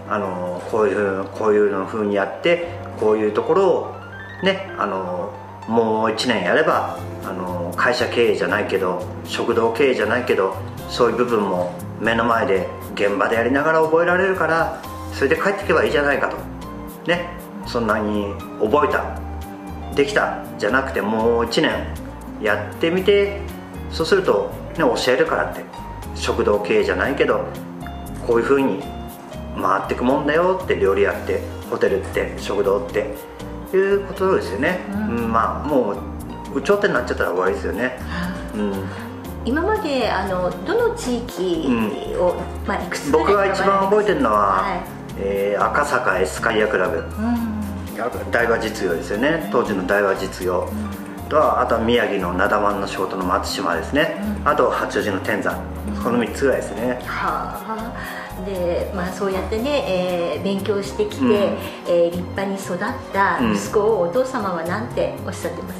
こういうの風にやってこういうところをねもう1年やれば会社経営じゃないけど食堂経営じゃないけどそういう部分も目の前で現場でやりながら覚えられるからそれで帰っていけばいいじゃないかとね、そんなに覚えたできたじゃなくてもう1年やってみてそうすると、ね、教えるからって食堂経営じゃないけどこういう風に回っていくもんだよって料理屋ってホテルって食堂っていうことですよね、まあもう有頂天になっちゃったら終わりですよね、 今までどの地域を、いくつぐらい僕が一番覚えてるのは、赤坂エスカイアクラブ、大和実業ですよね、当時の大和実業、あとは宮城の灘湾の仕事の松島ですね、あと八王子の天山、この3つぐらいですね。 でそうやってね、勉強してきて、立派に育った息子をお父様は何ておっしゃってます？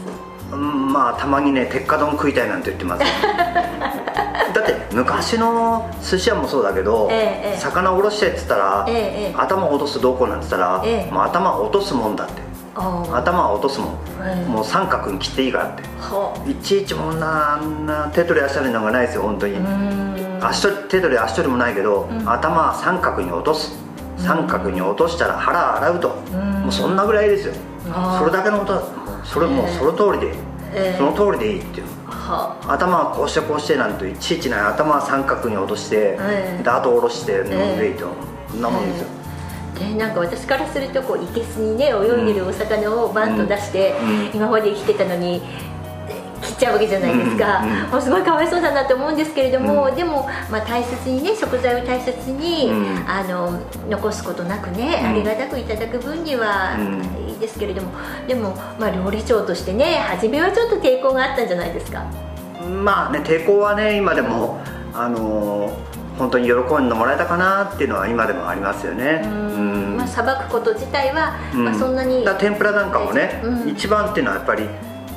たまにね鉄火丼食いたいなんて言ってますだって昔の寿司屋もそうだけど、魚おろしてって言ったら、頭を落とすどうこうなんて言ったら、もう頭を落とすもんだって、頭は落とすもん、もう三角に切っていいからって、いちいちもう手取り足取りなんかないですよ本当に。手取り足取りもないけど、頭は三角に落とす、三角に落としたら腹洗うと、もうそんなぐらいですよ。それだけのことだ、それもうその通りで、その通りでいいっていう、頭はこうしてこうしてなんていちいちない、頭は三角に落として、であと下ろして飲んでいいと、そんなもんですよ。 なんか私からするといけすにね泳いでるお魚をバンと出して、今まで生きてたのに切っちゃうわけじゃないですか、もうすごいかわいそうだなと思うんですけれども、でも、大切にね食材を大切に、残すことなくね、ありがたくいただく分にはいいですけれども、でも、料理長としてね初めはちょっと抵抗があったんじゃないですか？ 抵抗はね今でも本当に喜んでもらえたかなっていうのは今でもありますよね。 さばくこと自体は、そんなに天ぷらなんかもね、一番っていうのはやっぱり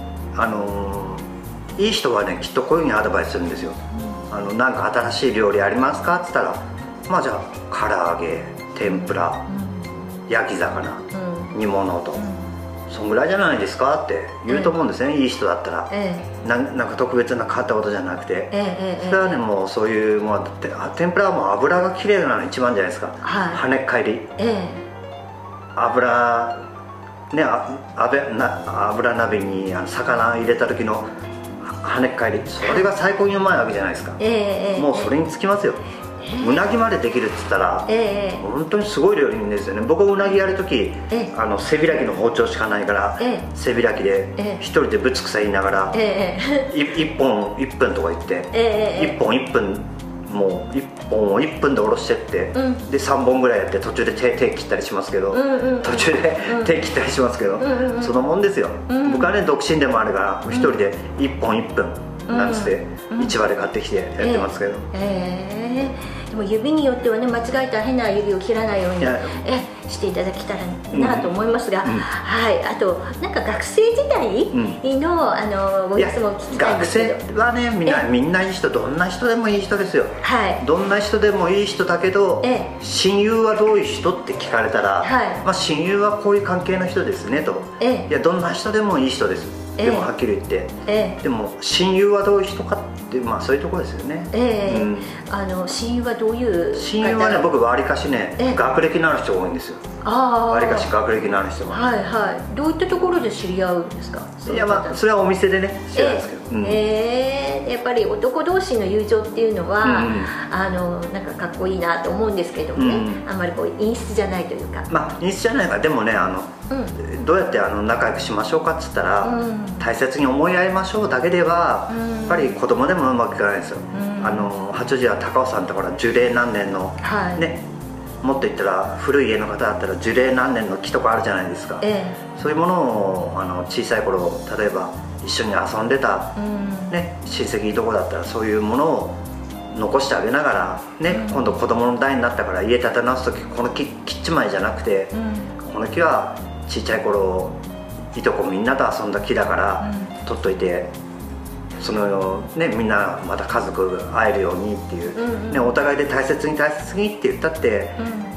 いい人はねきっとこういうふうにアドバイスするんですよ。なんか新しい料理ありますかって言ったら、じゃあ唐揚げ、天ぷら、焼き魚、煮物と、そんぐらいじゃないですかって言うと思うんですね、いい人だったら、なんか特別な変わったことじゃなくて、それはねもうそういうものだって、天ぷらはもう油がきれいなの一番じゃないですか、跳ねっ返り、油ね、油鍋に魚入れた時の跳ねっ返り、それが最高にうまいわけじゃないですか、もうそれにつきますよ。うなぎまでできるって言ったら、本当にすごい料理人ですよね。僕はうなぎやるとき、背開きの包丁しかないから、背開きで一人でぶつくさ言いながら、1本1分とか言って、1本1分もう1本を1分でおろしてって、で3本ぐらいやって途中で手切ったりしますけど、途中で手切ったりしますけど、そのもんですよ。僕はね独身でもあるから一人で1本1分なんつって市場で買ってきてやってますけど、 でも指によってはね間違えたら変な指を切らないようにしていただけたらなと思いますが、あとなんか学生時代のご様子も聞きたいんですけど。 学生はねみんないい人、どんな人でもいい人ですよ、どんな人でもいい人だけど、親友はどういう人って聞かれたら、親友はこういう関係の人ですねと、いやどんな人でもいい人です、でもはっきり言って、でも親友はどういう人かってそういうところですよね。 親友はどういう方？ 親友はね僕わりかしね学歴のある人が多いんですよ。わりかし学歴のある人が、 どういったところで知り合うんですか？ いやそれはお店でね知り合うんですけど、 やっぱり男同士の友情っていうのは、なんかかっこいいなと思うんですけれどもね、あんまり陰湿じゃないというか、 陰湿じゃないから、でもねどうやって仲良くしましょうかっつったら、大切に思い合いましょうだけでは、やっぱり子供でもうまくいかないんですよ。八王子は高尾山ってほら樹齢何年の、もっと言ったら古い家の方だったら樹齢何年の木とかあるじゃないですか、そういうものを小さい頃例えば一緒に遊んでた、親戚いとこだったらそういうものを残してあげながら、今度子供の代になったから家建て直す時この木切っちまいじゃなくて、この木はちっちゃい頃いとこみんなと遊んだ木だから、取っといてみんなまた家族会えるようにっていう、お互いで大切に大切にって言ったって、